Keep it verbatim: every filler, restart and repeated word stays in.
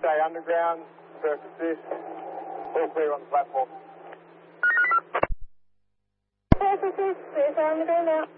stay underground, surface this, all clear on the platform. Surface this, clear for underground now.